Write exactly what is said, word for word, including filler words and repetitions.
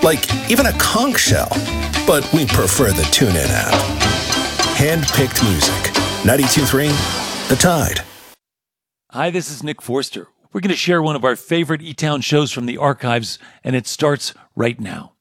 like even a conch shell. But we prefer the TuneIn app. Hand-picked music. ninety-two point three The Tide. Hi, this is Nick Forster. We're going to share one of our favorite E-Town shows from the archives, and it starts right now.